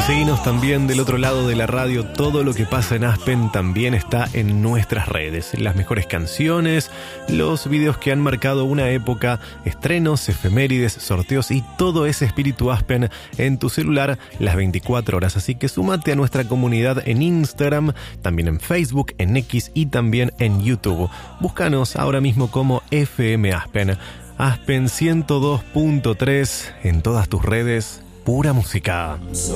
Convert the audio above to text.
Seguinos también del otro lado de la radio. Todo lo que pasa en Aspen también está en nuestras redes. Las mejores canciones, los videos que han marcado una época, estrenos, efemérides, sorteos y todo ese espíritu Aspen en tu celular las 24 horas. Así que súmate a nuestra comunidad en Instagram, también en Facebook, en X y también en YouTube. Búscanos ahora mismo como FM Aspen. Aspen 102.3 en todas tus redes. Pura música.